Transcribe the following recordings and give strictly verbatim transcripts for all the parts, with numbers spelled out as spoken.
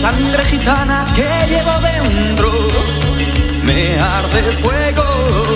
sangre gitana que llevo dentro me arde fuego.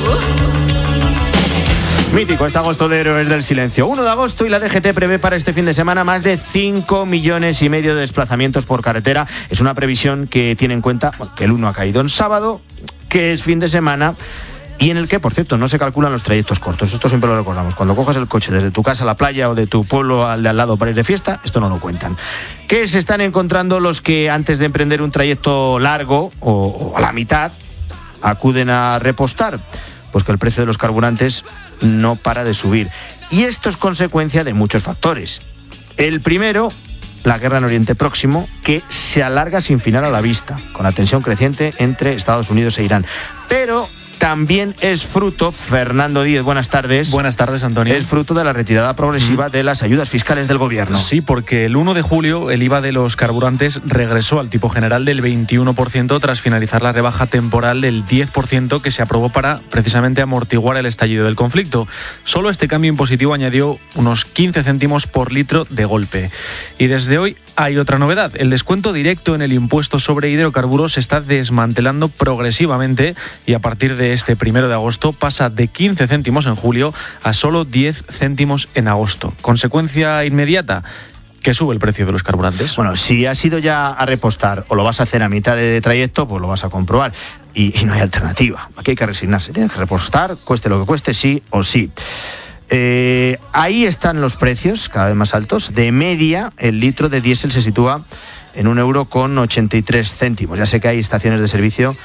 Mítico este agosto de Héroes del Silencio. uno de agosto y la D G T prevé para este fin de semana más de cinco millones y medio de desplazamientos por carretera. Es una previsión que tiene en cuenta bueno, que el uno ha caído en sábado, que es fin de semana y en el que, por cierto, no se calculan los trayectos cortos. Esto siempre lo recordamos. Cuando coges el coche desde tu casa a la playa o de tu pueblo al de al lado para ir de fiesta, esto no lo cuentan. ¿Qué se están encontrando los que antes de emprender un trayecto largo o, o a la mitad acuden a repostar? Pues que el precio de los carburantes no para de subir. Y esto es consecuencia de muchos factores. El primero, la guerra en Oriente Próximo, que se alarga sin final a la vista, con la tensión creciente entre Estados Unidos e Irán. Pero también es fruto, Fernando Díez, buenas tardes. Buenas tardes, Antonio. Es fruto de la retirada progresiva mm. de las ayudas fiscales del gobierno. Sí, porque el uno de julio el I V A de los carburantes regresó al tipo general del veintiuno por ciento tras finalizar la rebaja temporal del diez por ciento que se aprobó para precisamente amortiguar el estallido del conflicto. Solo este cambio impositivo añadió unos quince céntimos por litro de golpe. Y desde hoy hay otra novedad. El descuento directo en el impuesto sobre hidrocarburos se está desmantelando progresivamente y a partir de este primero de agosto pasa de quince céntimos en julio a solo diez céntimos en agosto. Consecuencia inmediata, que sube el precio de los carburantes. Bueno, si has ido ya a repostar o lo vas a hacer a mitad de trayecto, pues lo vas a comprobar. Y, y no hay alternativa. Aquí hay que resignarse. Tienes que repostar, cueste lo que cueste, sí o sí. Eh, ahí están los precios, cada vez más altos. De media, el litro de diésel se sitúa en un euro con ochenta y tres céntimos. Ya sé que hay estaciones de servicio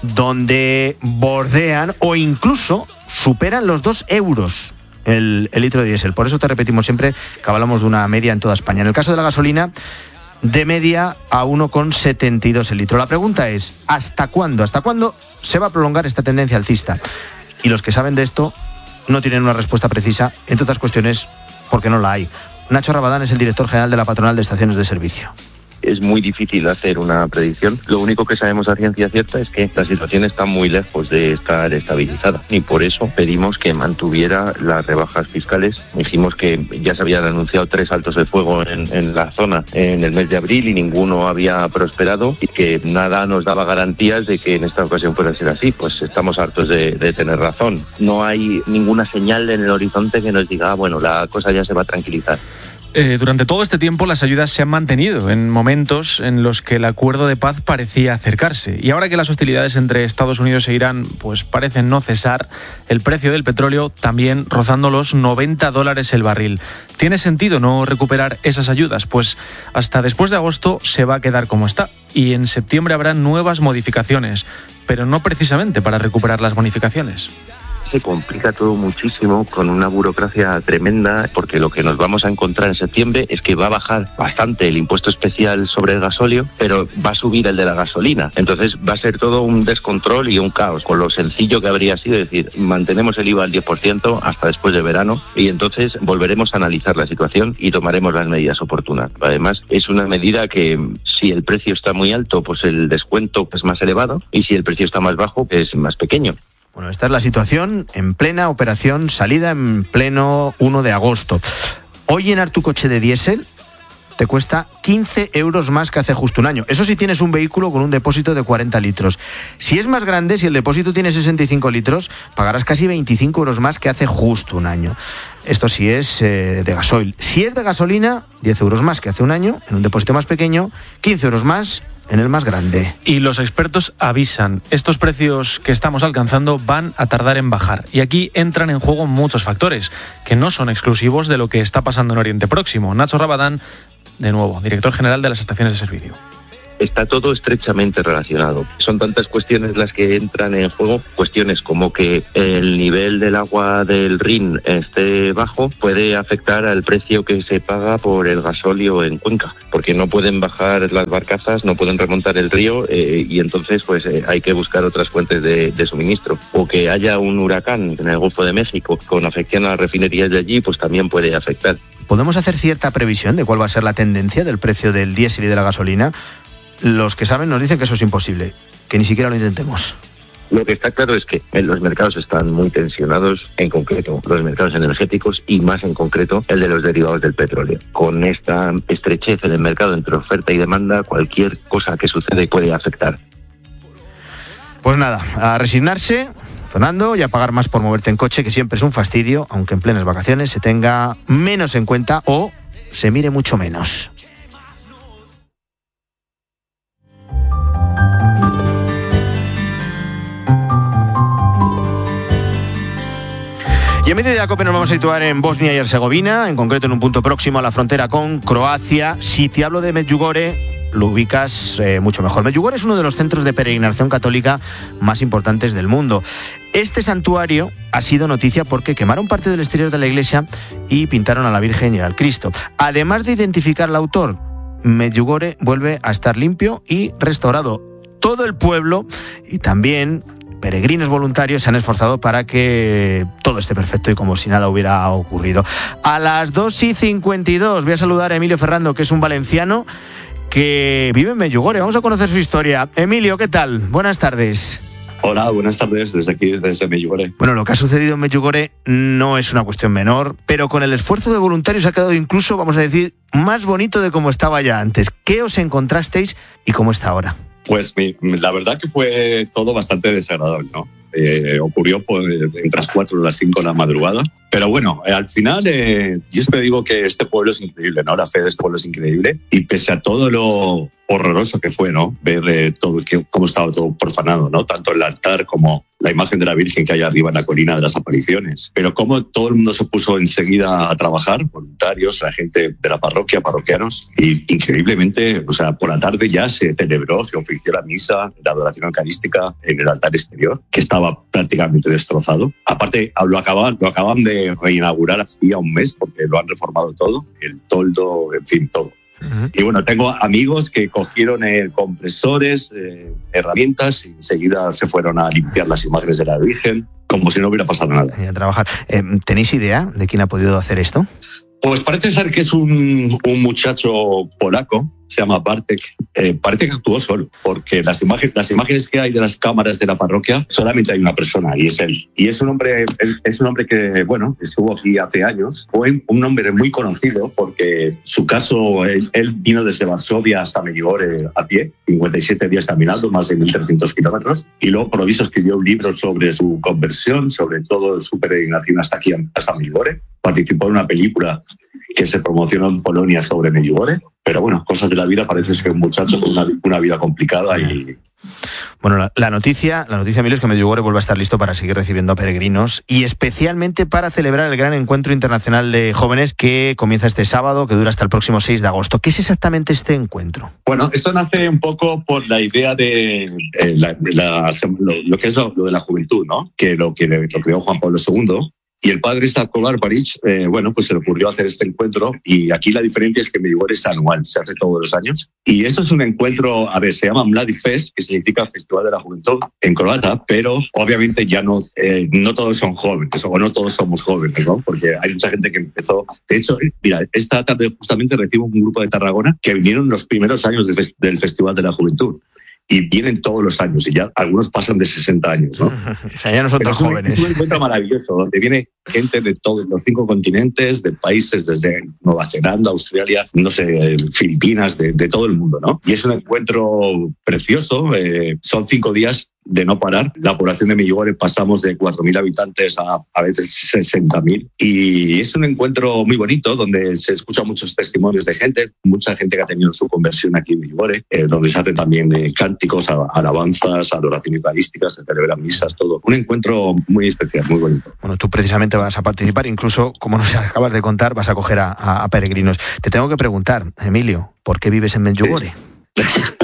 donde bordean o incluso superan los dos euros el, el litro de diésel. Por eso te repetimos siempre que hablamos de una media en toda España. En el caso de la gasolina, de media a uno con setenta y dos el litro. La pregunta es, ¿hasta cuándo? ¿Hasta cuándo se va a prolongar esta tendencia alcista? Y los que saben de esto no tienen una respuesta precisa, entre otras cuestiones, porque no la hay. Nacho Rabadán es el director general de la Patronal de Estaciones de Servicio. Es muy difícil hacer una predicción. Lo único que sabemos a ciencia cierta es que la situación está muy lejos de estar estabilizada y por eso pedimos que mantuviera las rebajas fiscales. Dijimos que ya se habían anunciado tres altos de fuego en, en la zona en el mes de abril y ninguno había prosperado y que nada nos daba garantías de que en esta ocasión fuera a ser así. Pues estamos hartos de, de tener razón. No hay ninguna señal en el horizonte que nos diga, ah, bueno, la cosa ya se va a tranquilizar. Eh, durante todo este tiempo las ayudas se han mantenido en momentos en los que el acuerdo de paz parecía acercarse. Y ahora que las hostilidades entre Estados Unidos e Irán pues parecen no cesar, el precio del petróleo también rozando los noventa dólares el barril. ¿Tiene sentido no recuperar esas ayudas? Pues hasta después de agosto se va a quedar como está. Y en septiembre habrá nuevas modificaciones, pero no precisamente para recuperar las bonificaciones. Se complica todo muchísimo con una burocracia tremenda porque lo que nos vamos a encontrar en septiembre es que va a bajar bastante el impuesto especial sobre el gasóleo, pero va a subir el de la gasolina. Entonces va a ser todo un descontrol y un caos con lo sencillo que habría sido decir, mantenemos el I V A al diez por ciento hasta después de verano y entonces volveremos a analizar la situación y tomaremos las medidas oportunas. Además, es una medida que si el precio está muy alto, pues el descuento es más elevado y si el precio está más bajo, es más pequeño. Bueno, esta es la situación en plena operación salida en pleno uno de agosto. Hoy llenar tu coche de diésel te cuesta quince euros más que hace justo un año. Eso si tienes un vehículo con un depósito de cuarenta litros. Si es más grande, si el depósito tiene sesenta y cinco litros, pagarás casi veinticinco euros más que hace justo un año. Esto sí es eh, de gasoil. Si es de gasolina, diez euros más que hace un año, en un depósito más pequeño, quince euros más en el más grande. Y los expertos avisan, estos precios que estamos alcanzando van a tardar en bajar. Y aquí entran en juego muchos factores, que no son exclusivos de lo que está pasando en Oriente Próximo. Nacho Rabadán, de nuevo, director general de las estaciones de servicio. Está todo estrechamente relacionado. Son tantas cuestiones las que entran en juego, cuestiones como que el nivel del agua del Rin esté bajo puede afectar al precio que se paga por el gasóleo en Cuenca, porque no pueden bajar las barcazas, no pueden remontar el río eh, y entonces pues eh, hay que buscar otras fuentes de, de suministro. O que haya un huracán en el Golfo de México con afección a las refinerías de allí, pues también puede afectar. ¿Podemos hacer cierta previsión de cuál va a ser la tendencia del precio del diésel y de la gasolina? Los que saben nos dicen que eso es imposible, que ni siquiera lo intentemos. Lo que está claro es que los mercados están muy tensionados, en concreto los mercados energéticos y más en concreto el de los derivados del petróleo. Con esta estrechez en el mercado entre oferta y demanda, cualquier cosa que sucede puede afectar. Pues nada, a resignarse, Fernando, y a pagar más por moverte en coche, que siempre es un fastidio, aunque en plenas vacaciones se tenga menos en cuenta o se mire mucho menos. Y en medio de la COPE nos vamos a situar en Bosnia y Herzegovina, en concreto en un punto próximo a la frontera con Croacia. Si te hablo de Medjugorje, lo ubicas eh, mucho mejor. Medjugorje es uno de los centros de peregrinación católica más importantes del mundo. Este santuario ha sido noticia porque quemaron parte del exterior de la iglesia y pintaron a la Virgen y al Cristo. Además de identificar al autor, Medjugorje vuelve a estar limpio y restaurado. Todo el pueblo y también peregrinos voluntarios se han esforzado para que todo esté perfecto y como si nada hubiera ocurrido. A las dos y cincuenta y dos voy a saludar a Emilio Ferrando, que es un valenciano que vive en Medjugorje. Vamos a conocer su historia. Emilio, ¿qué tal? Buenas tardes. Hola, buenas tardes desde aquí, desde Medjugorje. Bueno, lo que ha sucedido en Medjugorje no es una cuestión menor, pero con el esfuerzo de voluntarios ha quedado incluso, vamos a decir, más bonito de como estaba ya antes. ¿Qué os encontrasteis y cómo está ahora? Pues mi, la verdad que fue todo bastante desagradable, ¿no? Eh, ocurrió por, entre las cuatro y las cinco de la madrugada. Pero bueno, eh, al final eh, yo siempre digo que este pueblo es increíble, ¿no? La fe de este pueblo es increíble. Y pese a todo lo horroroso que fue, ¿no? Ver eh, todo, que, cómo estaba todo profanado, ¿no? Tanto el altar como la imagen de la Virgen que hay arriba en la colina de las apariciones. Pero cómo todo el mundo se puso enseguida a trabajar, voluntarios, la gente de la parroquia, parroquianos. Y increíblemente, o sea, por la tarde ya se celebró, se ofició la misa, la adoración eucarística en el altar exterior, que estaba prácticamente destrozado. Aparte, lo acaban, lo acaban de reinaugurar hacía un mes porque lo han reformado todo, el toldo, en fin, todo. Uh-huh. Y bueno, tengo amigos que cogieron eh, compresores, eh, herramientas y enseguida se fueron a limpiar las imágenes de la Virgen como si no hubiera pasado nada. Y a trabajar. Eh, ¿Tenéis idea de quién ha podido hacer esto? Pues parece ser que es un, un muchacho polaco, se llama Bartek. Eh, parece que actuó solo, porque las imágenes, las imágenes que hay de las cámaras de la parroquia, solamente hay una persona y es él. Y es un hombre, es un hombre que, bueno, estuvo aquí hace años. Fue un hombre muy conocido porque su caso, él, él vino desde Varsovia hasta Medjugorje a pie, cincuenta y siete días caminando, más de mil trescientos kilómetros. Y luego, por lo visto, escribió un libro sobre su conversión, sobre todo su peregrinación hasta aquí, hasta Medjugorje. Participó en una película que se promocionó en Polonia sobre Medjugorje. Pero bueno, cosas de la vida, parece ser un muchacho con una, una vida complicada y... Bueno, la, la noticia, la noticia, Emilio, es que Medjugorje vuelve a estar listo para seguir recibiendo a peregrinos y especialmente para celebrar el gran encuentro internacional de jóvenes que comienza este sábado, que dura hasta el próximo seis de agosto. ¿Qué es exactamente este encuentro? Bueno, esto nace un poco por la idea de eh, la, la, lo, lo que es lo, lo de la juventud, ¿no? Que lo que lo creó Juan Pablo segundo. Y el padre Slavko Barbarić, eh, bueno, pues se le ocurrió hacer este encuentro y aquí la diferencia es que Medjugorje es anual, se hace todos los años. Y esto es un encuentro, a ver, se llama Mladi Fest, que significa Festival de la Juventud en croata, pero obviamente ya no, eh, no todos son jóvenes, o no todos somos jóvenes, ¿no? Porque hay mucha gente que empezó... De hecho, mira, esta tarde justamente recibo un grupo de Tarragona que vinieron los primeros años del, del Festival de la Juventud. Y vienen todos los años, y ya algunos pasan de sesenta años, ¿no? O sea, ya no son tan es un, jóvenes. Es un encuentro maravilloso, donde viene gente de todos los cinco continentes, de países desde Nueva Zelanda, Australia, no sé, Filipinas, de, de todo el mundo, ¿no? Y es un encuentro precioso, eh, son cinco días de no parar. La población de Medjugorje pasamos de cuatro mil habitantes a a veces sesenta mil. Y es un encuentro muy bonito donde se escuchan muchos testimonios de gente, mucha gente que ha tenido su conversión aquí en Medjugorje, eh, donde se hacen también eh, cánticos, alabanzas, adoración eucarística, se celebran misas, todo. Un encuentro muy especial, muy bonito. Bueno, tú precisamente vas a participar, incluso, como nos acabas de contar, vas a coger a, a, a peregrinos. Te tengo que preguntar, Emilio, ¿por qué vives en Medjugorje? Sí.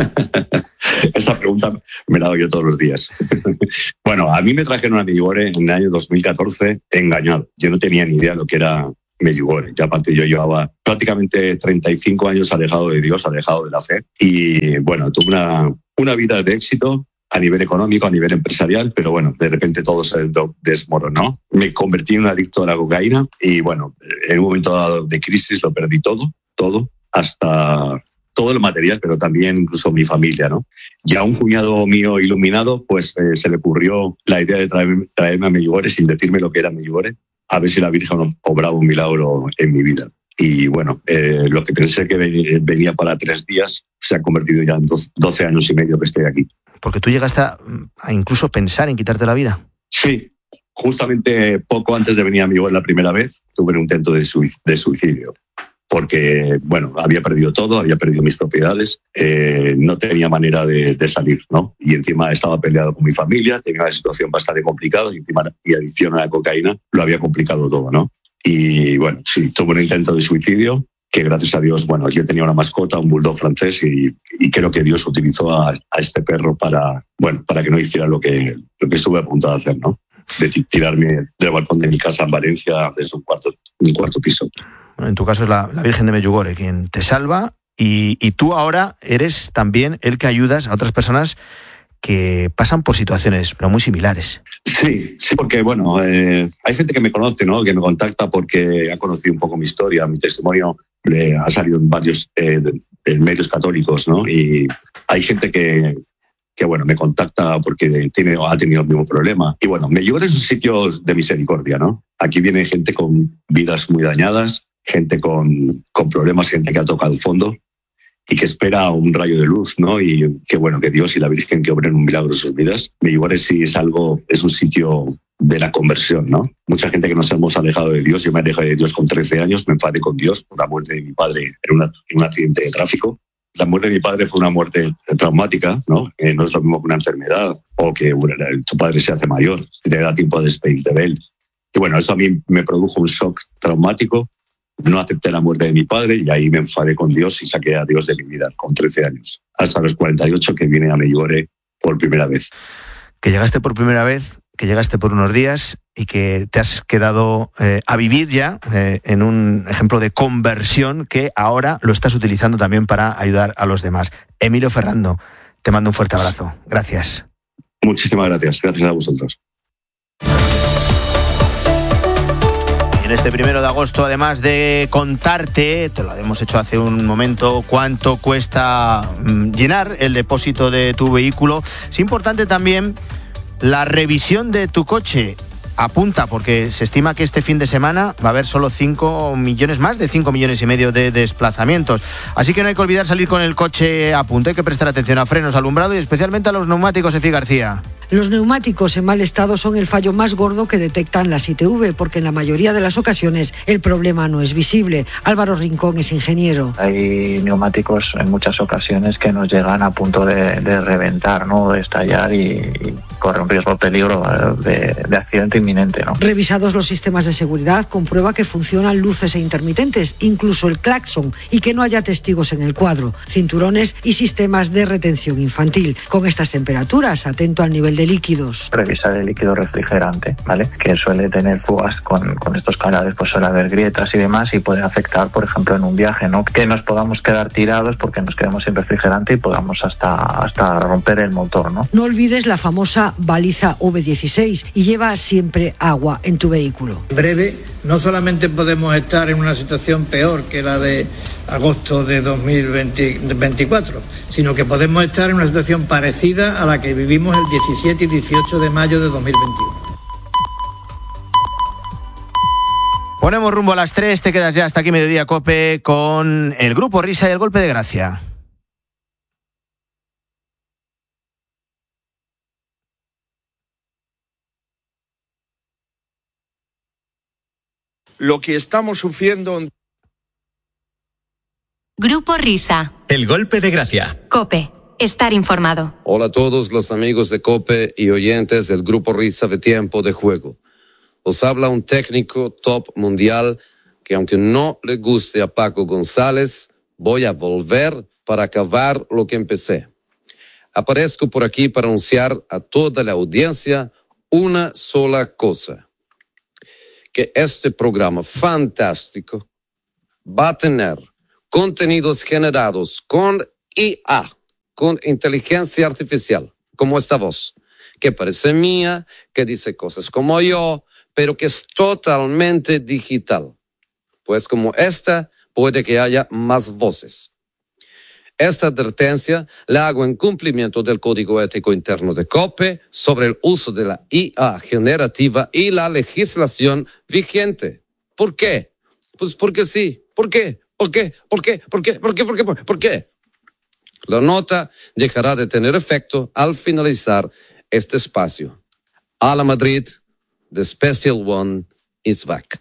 Esa pregunta me la doy yo todos los días. Bueno, a mí me trajeron a Medjugorje en el año dos mil catorce engañado. Yo no tenía ni idea de lo que era Medjugorje. Ya aparte yo llevaba prácticamente treinta y cinco años alejado de Dios, alejado de la fe. Y bueno, tuve una, una vida de éxito a nivel económico, a nivel empresarial, pero bueno, de repente todo se desmoronó. Me convertí en un adicto a la cocaína y bueno, en un momento dado de crisis lo perdí todo, todo, hasta... todo el material, pero también incluso mi familia, ¿no? Y a un cuñado mío iluminado, pues eh, se le ocurrió la idea de traerme, traerme a Medjugorje sin decirme lo que era Medjugorje, a ver si la Virgen obraba un milagro en mi vida. Y bueno, eh, lo que pensé que venía para tres días se ha convertido ya en doce años y medio que estoy aquí. Porque tú llegaste a, a incluso pensar en quitarte la vida. Sí, justamente poco antes de venir a Medjugorje la primera vez, tuve un intento de suicidio. Porque, bueno, había perdido todo, había perdido mis propiedades, eh, no tenía manera de, de salir, ¿no? Y encima estaba peleado con mi familia, tenía una situación bastante complicada y encima mi adicción a la cocaína lo había complicado todo, ¿no? Y, bueno, sí, tuve un intento de suicidio que, gracias a Dios, bueno, yo tenía una mascota, un bulldog francés, y, y creo que Dios utilizó a, a este perro para, bueno, para que no hiciera lo que, lo que estuve a punto de hacer, ¿no? De tirarme del balcón de mi casa en Valencia desde un cuarto, un cuarto piso. En tu caso es la, la Virgen de Medjugorje quien te salva y, y tú ahora eres también el que ayudas a otras personas que pasan por situaciones pero muy similares. Sí, sí, porque bueno, eh, hay gente que me conoce, ¿no? Que me contacta porque ha conocido un poco mi historia, mi testimonio eh, ha salido en varios eh, en medios católicos, ¿no? Y hay gente que que bueno, me contacta porque tiene, ha tenido el mismo problema. Y bueno, Medjugorje es un sitio de misericordia, ¿no? Aquí viene gente con vidas muy dañadas, gente con, con problemas, gente que ha tocado el fondo y que espera un rayo de luz, ¿no? Y que bueno, que Dios y la Virgen que obren un milagro en sus vidas. Medjugorje sí es algo, es un sitio de la conversión, ¿no? Mucha gente que nos hemos alejado de Dios. Yo me alejé de Dios con trece años, me enfadé con Dios por la muerte de mi padre en, una, en un accidente de tráfico. La muerte de mi padre fue una muerte traumática, ¿no? Eh, no es lo mismo que una enfermedad o que bueno, tu padre se hace mayor, te da tiempo a despedirte de él. Y bueno, eso a mí me produjo un shock traumático. No acepté la muerte de mi padre y ahí me enfadé con Dios y saqué a Dios de mi vida con trece años. Hasta los cuarenta y ocho que vine a Medjugorje por primera vez. Que llegaste por primera vez, que llegaste por unos días y que te has quedado eh, a vivir ya eh, en un ejemplo de conversión que ahora lo estás utilizando también para ayudar a los demás. Emilio Ferrando, te mando un fuerte abrazo. Gracias. Muchísimas gracias. Gracias a vosotros. En este primero de agosto, además de contarte, te lo hemos hecho hace un momento, cuánto cuesta mmm, llenar el depósito de tu vehículo, es importante también la revisión de tu coche. Apunta, porque se estima que este fin de semana va a haber solo cinco millones, más de cinco millones y medio de desplazamientos. Así que no hay que olvidar salir con el coche a punto. Hay que prestar atención a frenos, alumbrado y especialmente a los neumáticos, Efi García. Los neumáticos en mal estado son el fallo más gordo que detectan las I T V, porque en la mayoría de las ocasiones el problema no es visible. Álvaro Rincón es ingeniero. Hay neumáticos en muchas ocasiones que nos llegan a punto de, de reventar, ¿no? De estallar y, y corre un riesgo, peligro de, de accidente inminente, ¿no? Revisados los sistemas de seguridad, comprueba que funcionan luces e intermitentes, incluso el claxon, y que no haya testigos en el cuadro, cinturones y sistemas de retención infantil. Con estas temperaturas, atento al nivel de líquidos. Revisar el líquido refrigerante, ¿vale? Que suele tener fugas con, con estos canales, pues suele haber grietas y demás y puede afectar, por ejemplo, en un viaje, ¿no? Que nos podamos quedar tirados porque nos quedamos sin refrigerante y podamos hasta, hasta romper el motor, ¿no? No olvides la famosa baliza V dieciséis y lleva siempre agua en tu vehículo. En breve, no solamente podemos estar en una situación peor que la de agosto de dos mil veinticuatro, sino que podemos estar en una situación parecida a la que vivimos el diecisiete y dieciocho de mayo de dos mil veintiuno. Ponemos rumbo a las tres, te quedas ya hasta aquí Mediodía Cope con el Grupo Risa y el Golpe de Gracia. Lo que estamos sufriendo. Grupo Risa. El Golpe de Gracia. Cope. Estar informado. Hola a todos los amigos de Cope y oyentes del Grupo Risa de Tiempo de Juego. Os habla un técnico top mundial que, aunque no le guste a Paco González, voy a volver para acabar lo que empecé. Aparezco por aquí para anunciar a toda la audiencia una sola cosa. Que este programa fantástico va a tener contenidos generados con I A, con inteligencia artificial, como esta voz, que parece mía, que dice cosas como yo, pero que es totalmente digital. Pues como esta, puede que haya más voces. Esta advertencia la hago en cumplimiento del Código Ético Interno de COPE sobre el uso de la I A generativa y la legislación vigente. ¿Por qué? Pues porque sí. ¿Por qué? ¿Por qué? ¿Por qué? ¿Por qué? ¿Por qué? ¿Por qué? ¿Por qué? La nota dejará de tener efecto al finalizar este espacio. A la Madrid, the Special One is back.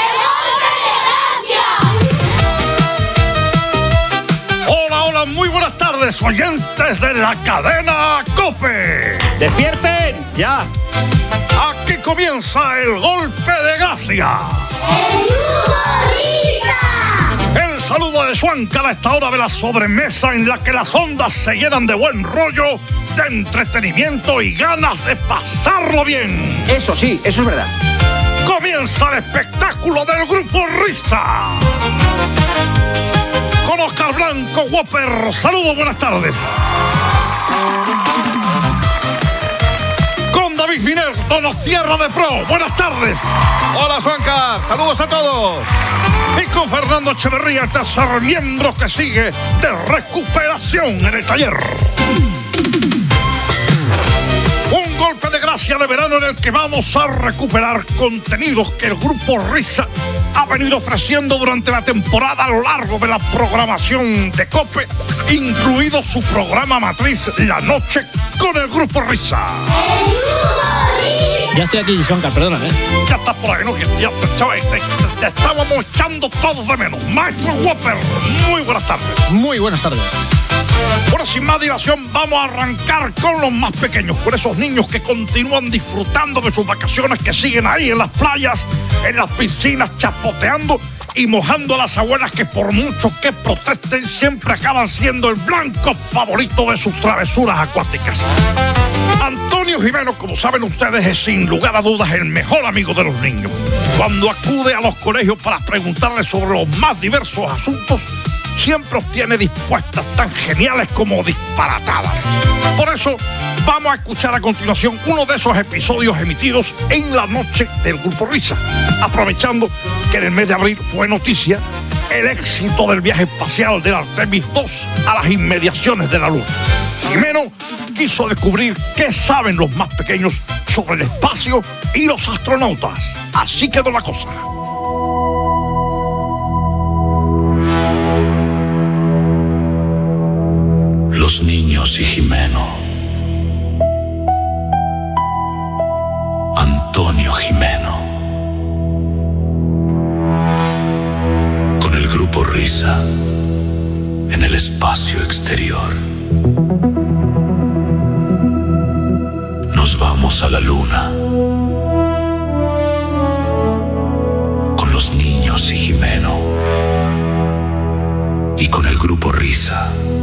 Hola, hola, muy buenas tardes, oyentes de la cadena COPE. ¡Despierten! ¡Ya! Aquí comienza el golpe de gracia. ¡El Grupo Risa! El saludo de Schwanka a esta hora de la sobremesa en la que las ondas se llenan de buen rollo, de entretenimiento y ganas de pasarlo bien. Eso sí, eso es verdad. Comienza el espectáculo del Grupo Risa. Con Oscar Blanco, Whopper. Saludos, buenas tardes. Con David Finer, Donostierra de Pro. Buenas tardes. Hola, Schwanka. Saludos a todos. Y con Fernando Echeverría, el tercer miembro que sigue de recuperación en el taller. Un golpe de gracia de verano en el que vamos a recuperar contenidos que el Grupo Risa ha venido ofreciendo durante la temporada a lo largo de la programación de COPE, incluido su programa matriz La Noche con el Grupo Risa. ¡El Grupo Risa! Ya estoy aquí, Schwanka, perdona, ¿eh? Ya estás por ahí, ¿no? Ya, ya, chaval, te, te, te estábamos echando todos de menos. Maestro Whopper, muy buenas tardes. Muy buenas tardes. Bueno, sin más dilación, vamos a arrancar con los más pequeños, por esos niños que continúan disfrutando de sus vacaciones, que siguen ahí en las playas, en las piscinas, chapoteando y mojando a las abuelas que por mucho que protesten siempre acaban siendo el blanco favorito de sus travesuras acuáticas. Antonio Jimeno, como saben ustedes, es sin lugar a dudas el mejor amigo de los niños. Cuando acude a los colegios para preguntarles sobre los más diversos asuntos, siempre obtiene respuestas tan geniales como disparatadas. Por eso, vamos a escuchar a continuación uno de esos episodios emitidos en la noche del Grupo Risa, aprovechando que en el mes de abril fue noticia el éxito del viaje espacial del Artemis dos a las inmediaciones de la Luna. Jimeno quiso descubrir qué saben los más pequeños sobre el espacio y los astronautas. Así quedó la cosa. Los niños y Jimeno. Antonio Jimeno. Con el Grupo Risa en el espacio exterior. Nos vamos a la luna. Con los niños y Jimeno. Y con el Grupo Risa